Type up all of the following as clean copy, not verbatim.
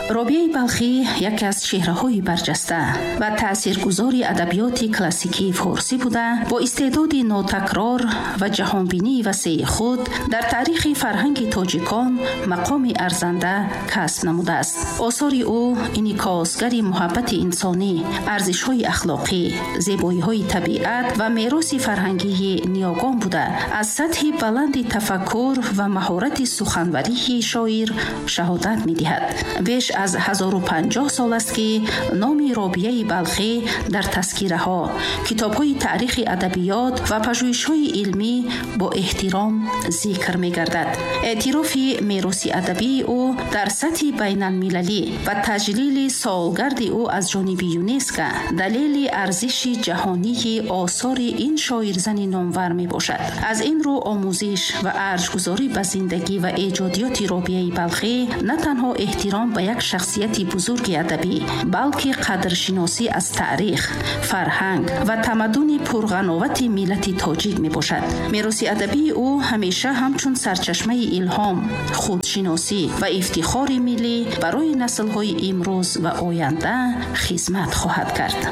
رابعه بلخی یکی از چهره‌های برجسته و تاثیرگذار ادبیات کلاسیکی فارسی بوده، با استعداد ناتکرار و جهانبینی وسیع خود در تاریخ فرهنگ تاجیکان مقام ارزنده کسب نموده است. آثار او انعکاسگر محبت انسانی، ارزش‌های اخلاقی، زیبایی‌های طبیعت و میراث فرهنگی نیاگان بوده. از سطح بلند تفکر و مهارت سخنوری شاعر شهادت می‌دهد. بیش از 1050 سال است که نام رابعه بلخی در تذکره‌ها، کتاب‌های تاریخ ادبیات و پژوهش‌های علمی با احترام ذکر می‌گردد. اعتراف میراث ادبی او در سطح بین‌المللی و تجلیل سالگرد او از جانب یونسکو دلیل ارزش جهانی آثار این شاعرزن نامور میباشد. از این رو آموزش و ارجگذاری به زندگی و ایجادیات رابعه بلخی نه تنها احترام به یک شخصیت بزرگ ادبی، بلکه قدرشناسی از تاریخ، فرهنگ و تمدن پرغناوت ملت تاجیک میباشد. میراث ادبی او همیشه همچون سرچشمه الهام، خودشناسی و افتخار ملی برای نسل‌های امروز و آینده خدمت خواهد کرد.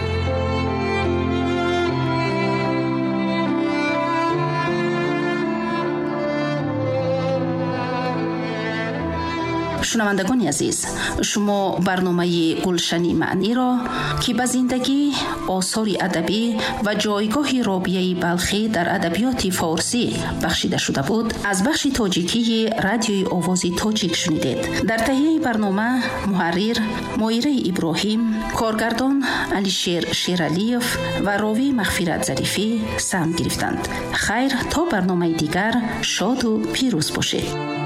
شنوندگان عزیز، شما برنامه گلشن معنی را که به زندگی، آثار ادبی و جایگاه رابعه بلخی در ادبیات فارسی بخشیده شده بود، از بخش تاجیکی رادیوی آواز تاجیک شنیدید. در تهیه برنامه محرر مویره ابراهیم، کارگردان علیشیر شیرالیف و راوی مغفرت ظریفی سهم گرفتند. خیر تا برنامه دیگر، شاد و پیروز باشید.